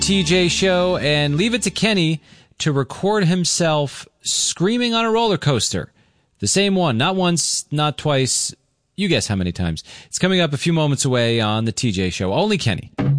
TJ Show, and leave it to Kenny to record himself screaming on a roller coaster. The same one, not once, not twice. You guess how many times. It's coming up a few moments away on the TJ Show. Only Kenny.